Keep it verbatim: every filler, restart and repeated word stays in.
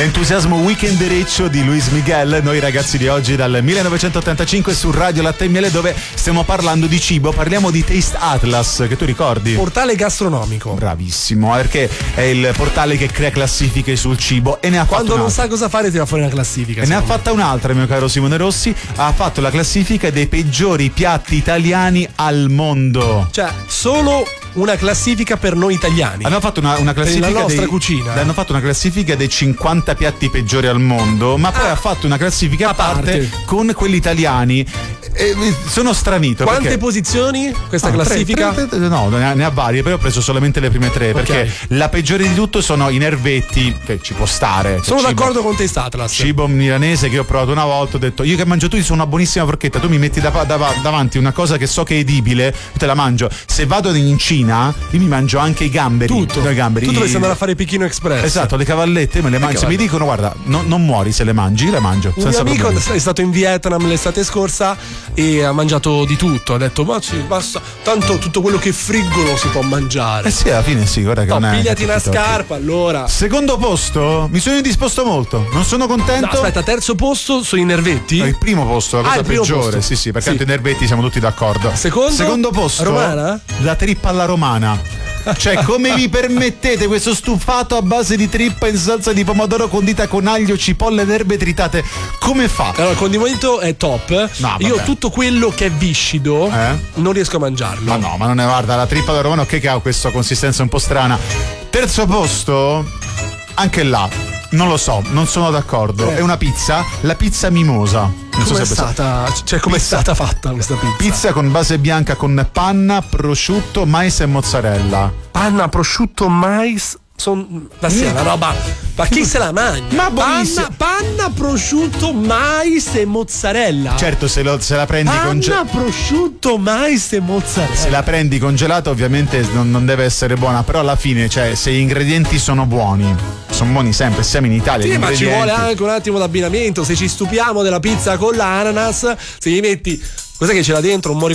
L'entusiasmo weekendereccio di Luis Miguel, noi ragazzi di oggi dal millenovecentottantacinque su Radio Latte e Miele, dove stiamo parlando di cibo, parliamo di Taste Atlas, che tu ricordi? Portale gastronomico. Bravissimo, perché è il portale che crea classifiche sul cibo e ne ha Quando fatto non sa cosa fare ti va fuori una classifica. E ne ha me. fatta un'altra, mio caro Simone Rossi, ha fatto la classifica dei peggiori piatti italiani al mondo. Cioè, solo una classifica per noi italiani. Hanno fatto una, una classifica per la nostra dei, cucina. Hanno fatto una classifica dei cinquanta piatti peggiori al mondo, ma poi ah, ha fatto una classifica a parte, parte con quelli italiani. E sono stranito. Quante perché... posizioni questa ah, classifica? Tre, tre, tre, no, ne ha, ne ha varie, però ho preso solamente le prime tre, okay. Perché la peggiore di tutto sono i nervetti, che ci può stare. Sono cibo, d'accordo con Taste Atlas. Cibo milanese che ho provato una volta, ho detto io che mangio tu, sono una buonissima forchetta, tu mi metti da, da, davanti una cosa che so che è edibile, te la mangio. Se vado in Cina, io mi mangio anche i gamberi. Tutto, i gamberi. tu dovresti andare a fare Pechino Express. Esatto, le cavallette me le mangio. Se mi dicono guarda, no, non muori se le mangi, le mangio. Un mio amico problemi. È stato in Vietnam l'estate scorsa e ha mangiato di tutto, ha detto ma sì, basta, tanto tutto quello che friggono si può mangiare. Eh sì, alla fine sì, guarda che no, non è. Pigliati una scarpa, allora. Secondo posto, mi sono indisposto molto, non sono contento. No, aspetta, terzo posto sono i nervetti? No, il primo posto, la cosa ah, peggiore, posto. sì sì, perché sì. I nervetti siamo tutti d'accordo. Secondo? Secondo posto, romana? La trippa alla romana. Cioè, come vi permettete questo stufato a base di trippa in salsa di pomodoro condita con aglio, cipolle ed erbe tritate? Come fa? Allora, il condimento è top. No, io tutto quello che è viscido eh? non riesco a mangiarlo. Ma no, ma non ne guarda, la trippa alla romana, ok, che ha questa consistenza un po' strana. Terzo posto, anche là, non lo so, non sono d'accordo. Eh. È una pizza, la pizza mimosa. Non come so è se stata, cioè come è stata fatta questa pizza? Pizza con base bianca con panna, prosciutto, mais e mozzarella. Panna, prosciutto, mais. Son, ma sì, è una roba. Ma chi se la mangia? Ma buonissima. Panna, panna, prosciutto, mais e mozzarella. Certo, se, lo, se la prendi congelato. Panna, prosciutto, mais e mozzarella. Se la prendi congelata, ovviamente non, non deve essere buona. Però alla fine, cioè, se gli ingredienti sono buoni, sono buoni sempre. Siamo in Italia. Sì, ma ci vuole anche un attimo d'abbinamento. Se ci stupiamo della pizza con l'ananas, se gli metti. Cos'è che c'era dentro? Un